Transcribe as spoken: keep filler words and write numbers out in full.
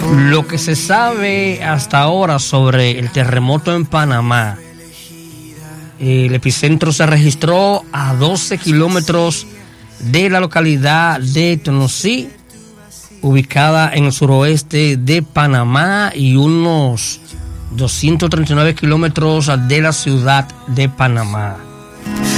Lo que se sabe hasta ahora sobre el terremoto en Panamá, el epicentro se registró a doce kilómetros de la localidad de Tonosí, ubicada en el suroeste de Panamá, y unos doscientos treinta y nueve kilómetros de la ciudad de Panamá.